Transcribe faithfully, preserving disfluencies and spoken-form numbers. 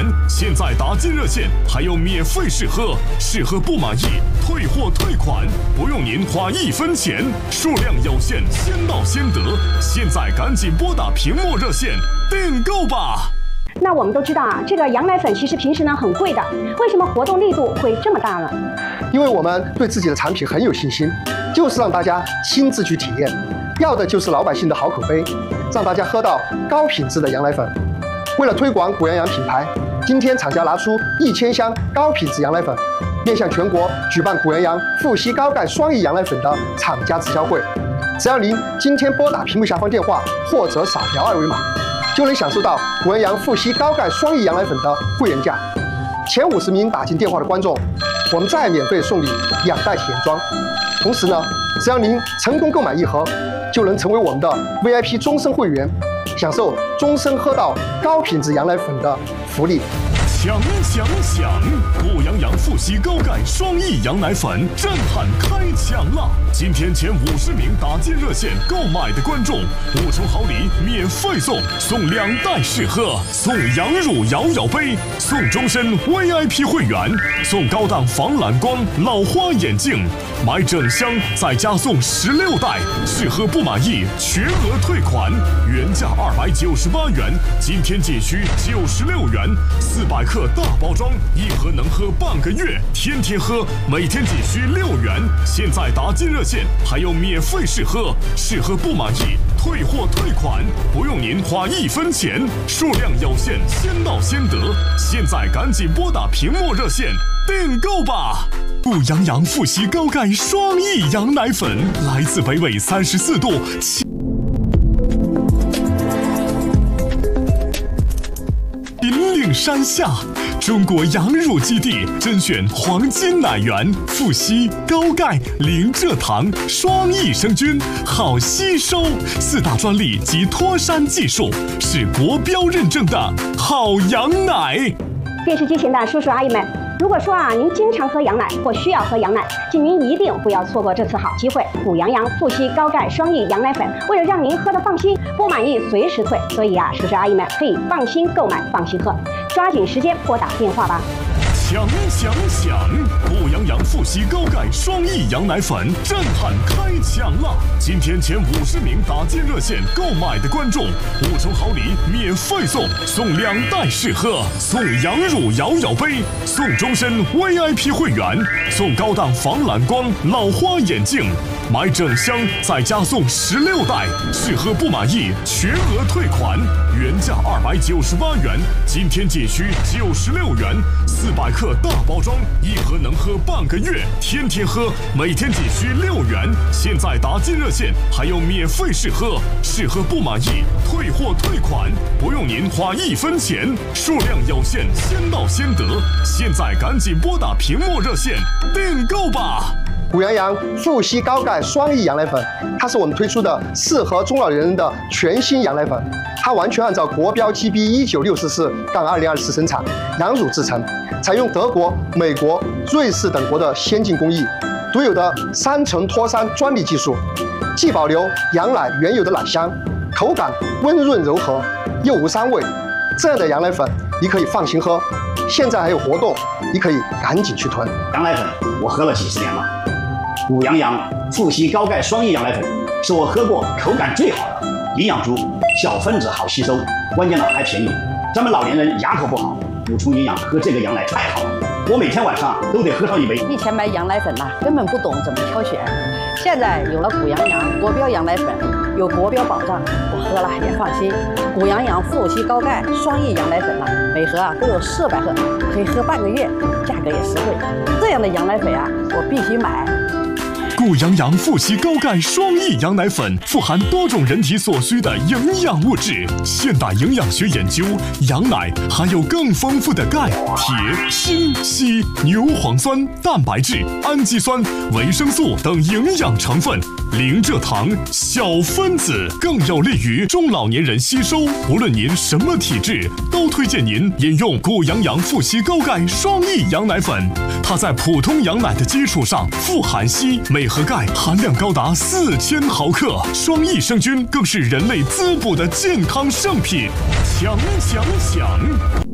现在打进热线还有免费试喝，试喝不满意退货退款，不用您花一分钱，数量有限，先到先得。现在赶紧拨打屏幕热线订购吧。 那我们都知道啊，这个羊奶粉其实平时呢很贵的，为什么活动力度会这么大呢？ 因为我们对自己的产品很有信心，就是让大家亲自去体验，要的就是老百姓的好口碑，让大家喝到高品质的羊奶粉。为了推广谷阳洋品牌，今天厂家拿出一千箱高品质羊奶粉，面向全国举办谷阳洋富硒高钙双益羊奶粉的厂家直销会。只要您今天拨打屏幕下方电话或者扫描二维码，就能享受到谷阳洋富硒高钙双益羊奶粉的会员价。前五十名打进电话的观众，我们再免费送礼两袋体验装。同时呢，只要您成功购买一盒，就能成为我们的 V I P 终身会员，享受终身喝到高品质羊奶粉的福利。 抢抢抢！谷阳洋富硒高钙双益羊奶粉震撼开抢了！今天前五十名打进热线购买的观众，五重好礼免费送，送两袋试喝，送羊乳摇摇杯，送终身 V I P 会员，送高档防蓝光老花眼镜，买整箱再加送十六袋，试喝不满意全额退款，原价二百九十八元，今天仅需九十六元，四百克大包装，一盒能喝半个月，天天喝，每天仅需六元。现在打进热线还有免费试喝，试喝不满意退货退款，不用您花一分钱，数量有限，先到先得。现在赶紧拨打屏幕热线订购吧！谷阳洋富硒高钙双益羊奶粉来自北纬三十四度。秦岭山下，中国羊乳基地甄选黄金奶源，富硒、高钙、零蔗糖、双益生菌，好吸收，四大专利及脱山技术，是国标认证的好羊奶。 电视机前的叔叔阿姨们，如果说啊您经常喝羊奶或需要喝羊奶，请您一定不要错过这次好机会。谷阳洋富硒高钙双益羊奶粉，为了让您喝得放心，不满意随时退，所以啊叔叔阿姨们可以放心购买，放心喝，抓紧时间拨打电话吧。 抢抢抢！谷阳洋富硒高钙双益羊奶粉震撼开抢了！今天前五十名打进热线购买的观众，五重好礼免费送，送两袋试喝，送羊乳摇摇杯，送终身 V I P 会员，送高档防蓝光老花眼镜，买整箱再加送十六袋，试喝不满意全额退款，原价二百九十八元，今天仅需九十六元，四百克大包装，一盒能喝半个月，天天喝，每天仅需六元。现在打进热线还有免费试喝，试喝不满意退货退款，不用您花一分钱，数量有限，先到先得。现在赶紧拨打屏幕热线订购吧！ 谷阳洋富硒高钙双益羊奶粉，它是我们推出的适合中老年人的全新羊奶粉，它完全按照国标 G B 一九六四四杠二零二四生产，羊乳制成，采用德国、美国、瑞士等国的先进工艺，独有的三层脱山专利技术，既保留羊奶原有的奶香，口感温润柔和，又无膻味。这样的羊奶粉你可以放心喝，现在还有活动，你可以赶紧去囤。 羊奶粉我喝了几十年了，谷阳洋富硒高钙双益羊奶粉是我喝过口感最好的，营养足，小分子好吸收，关键呢还便宜。咱们老年人牙口不好，补充营养喝这个羊奶太好了，我每天晚上都得喝上一杯。 以前买羊奶粉呐、啊，根本不懂怎么挑选，现在有了谷阳洋国标羊奶粉，有国标保障，我喝了也放心。谷阳洋富硒高钙双益羊奶粉呐、啊，每盒啊都有四百克，可以喝半个月，价格也实惠。这样的羊奶粉啊，我必须买。 谷阳洋富硒高钙双益羊奶粉富含多种人体所需的营养物质。现代营养学研究，羊奶含有更丰富的钙、铁、锌、硒、牛磺酸、蛋白质、氨基酸、维生素等营养成分，零蔗糖，小分子，更有利于中老年人吸收。无论您什么体质，都推荐您饮用谷阳洋富硒高钙双益羊奶粉。它在普通羊奶的基础上富含硒，每盒钙含量高达四千毫克，双益生菌更是人类滋补的健康圣品。强强强！